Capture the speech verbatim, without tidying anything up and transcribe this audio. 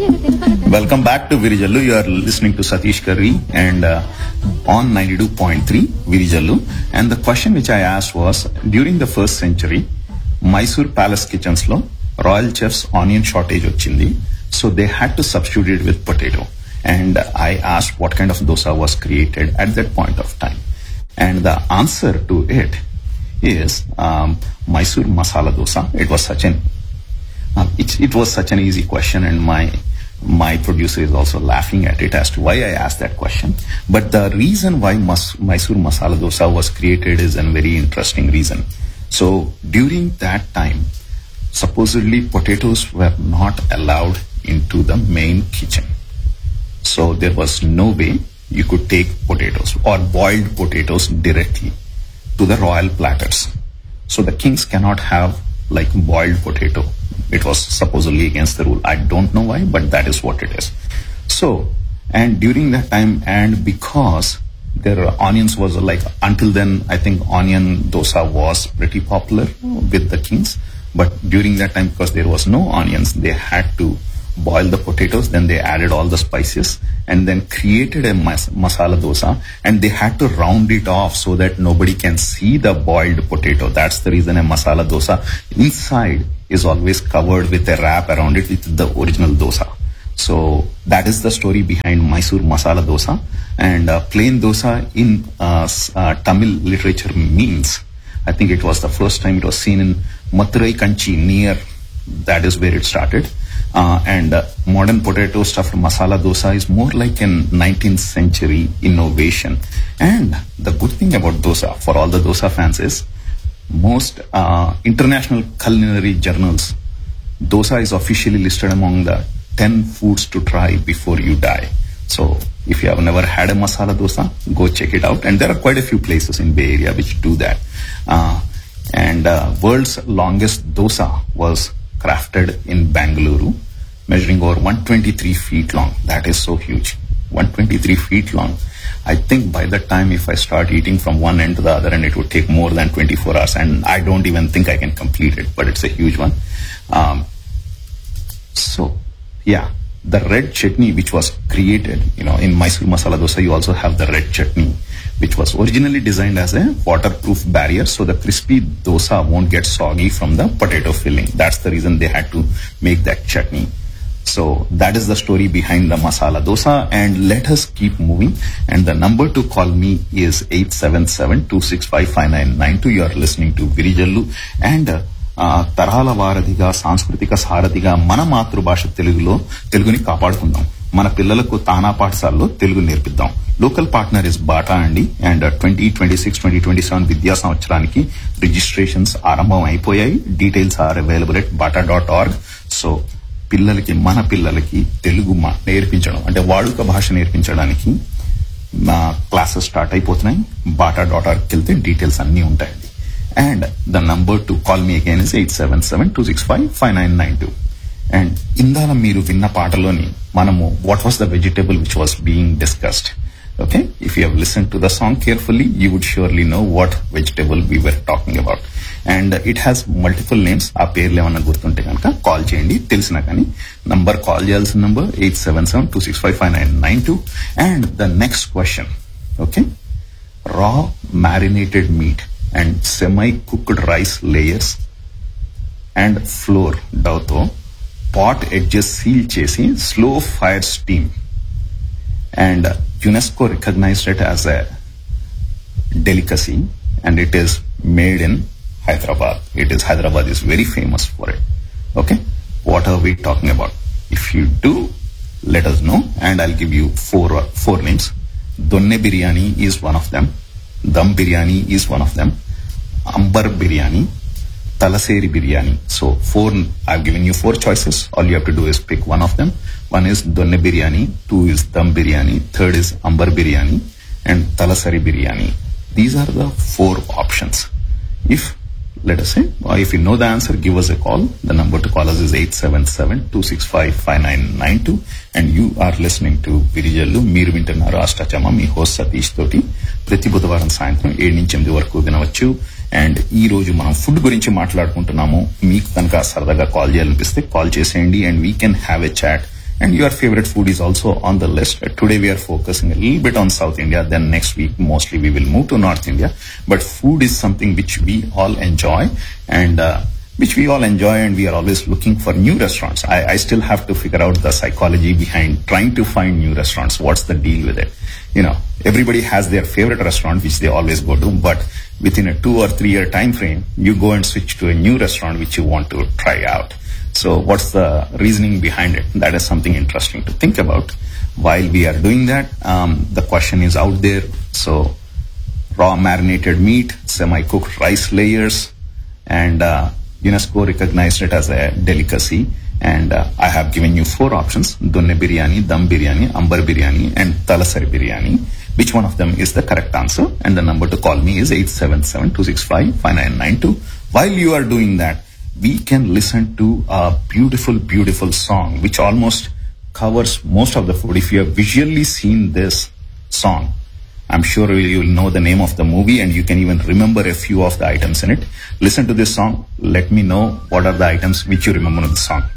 Welcome back to Virijallu. You are listening to Satish Curry and uh, on ninety-two point three Virijallu. And the question which I asked was, during the first century, Mysore Palace kitchens lo royal chefs onion shortage ochindi. So they had to substitute it with potato. And I asked what kind of dosa was created at that point of time. And the answer to it is um, Mysore masala dosa. It was such an uh, it, it was such an easy question, and my my producer is also laughing at it as to why I asked that question. But the reason why Mas- Mysore masala dosa was created is a very interesting reason. So during that time, supposedly potatoes were not allowed into the main kitchen. So there was no way you could take potatoes or boiled potatoes directly to the royal platters. So the kings cannot have like boiled potato. It was supposedly against the rule. I don't know why, but that is what it is. So, and during that time, and because there are onions was like, until then, I think onion dosa was pretty popular with the kings. But during that time, because there was no onions, they had to boil the potatoes, then they added all the spices and then created a mas- masala dosa, and they had to round it off so that nobody can see the boiled potato. That's the reason a masala dosa inside is always covered with a wrap around it with the original dosa. So that is the story behind Mysore masala dosa. And uh, plain dosa in uh, uh, Tamil literature means, I think it was the first time it was seen in Madurai Kanchi near, that is where it started. Uh, and uh, modern potato stuffed masala dosa is more like an nineteenth century innovation. And the good thing about dosa, for all the dosa fans, is most uh, international culinary journals, dosa is officially listed among the ten foods to try before you die. So if you have never had a masala dosa, go check it out. And there are quite a few places in Bay Area which do that. Uh, and uh, world's longest dosa was crafted in Bangalore, measuring over one hundred twenty-three feet long. That is so huge. one hundred twenty-three feet long. I think by the time if I start eating from one end to the other, and it would take more than twenty-four hours, and I don't even think I can complete it, but it's a huge one. Um, so, yeah, the red chutney which was created, you know, in Mysore masala dosa, you also have the red chutney, which was originally designed as a waterproof barrier, so the crispy dosa won't get soggy from the potato filling. That's the reason they had to make that chutney. So that is the story behind the masala dosa, and let us keep moving. And the number to call me is eight seven seven, two six five, five nine nine two. You are listening to Virijallu. And uh, తరాల వారధిగా సాంస్కృతిక సారథిగా మన మాతృభాష తెలుగులో తెలుగుని కాపాడుకుందాం. మన పిల్లలకు తానా పాఠశాలలో Telugu నేర్పిద్దాం. Local partner is Bata అండి. And twenty twenty six twenty twenty seven విద్యా సంవత్సరానికి రిజిస్ట్రేషన్స్ ఆరంభం అయిపోయాయి. Details are available at Bata dot org. So పిల్లలకి, మన పిల్లలకి తెలుగు నేర్పించడం అంటే వాడుక భాష నేర్పించడానికి నా క్లాసెస్ స్టార్ట్ అయిపోతున్నాయి. బాటా డాట్ ఆర్గ్కి వెళ్తే డీటెయిల్స్ అన్ని ఉంటాయండి. And the number to call me again is eight seven seven two six five five nine nine two. And ఇందాల మీరు విన్న పాటలోని మనము what was the vegetable which was being discussed. Okay, if you have listen to the song carefully you would surely know what vegetable we were talking about. And it has multiple names. ఆ పేర్లు ఏమన్నా గుర్తుంటే కనుక call చేయండి, తెలిసినా కానీ. Number call చేయాల్సిన number eight seven seven two six five five nine nine two. And the next question, okay, రా marinated meet and semi cooked rice layers and floor డౌతో pot edges seal చేసి slow fire steam. And UNESCO recognised it as a delicacy and it is made in Hyderabad. It is Hyderabad is very famous for it. Okay, what are we talking about? If you do, let us know, and I'll give you four uh, four names. Donne biryani is one of them. Dum biryani is one of them. Ambar biryani, Talaseri biryani. So four. I've given you four choices. All you have to do is pick one of them. One is Donne biryani. Two is Dum biryani. Third is Ambar biryani, and Talaseri biryani. These are the four options. If, let us say, or if you know the answer, give us a call. The number to call us is eight seven seven, two six five, five nine nine two. And you are listening to Virijallu. Meer vintunnaru Astachama, me host Satish తోటి. ప్రతి బుధవారం సాయంత్రం ఏడు నుంచి ఎనిమిది వరకు వినవచ్చు. And ఈ రోజు మనం ఫుడ్ గురించి మాట్లాడుకుంటున్నాము. మీకు కనుక సరదాగా కాల్ చేయాలనిపిస్తే కాల్ చేసేయండి, and we can have a chat and your favorite food is also on the list. Uh, Today we are focusing a little bit on South India, then next week mostly we will move to North India. But food is something which we all enjoy, and uh, which we all enjoy, and we are always looking for new restaurants. I, I still have to figure out the psychology behind trying to find new restaurants. What's the deal with it? You know, everybody has their favorite restaurant which they always go to, but within a two or three year time frame, you go and switch to a new restaurant which you want to try out. So what's the reasoning behind it? That is something interesting to think about. While we are doing that, um, the question is out there. So raw marinated meat, semi-cooked rice layers, and uh, UNESCO recognized it as a delicacy. And uh, I have given you four options: Dunne biryani, Dum biryani, Ambar biryani, and Talasari biryani. Which one of them is the correct answer? And the number to call me is eight seven seven, two six five, five nine nine two. While you are doing that, we can listen to a beautiful, beautiful song which almost covers most of the food. If you have visually seen this song, I'm sure you will know the name of the movie, and you can even remember a few of the items in it. Listen to this song. Let me know what are the items which you remember in the song.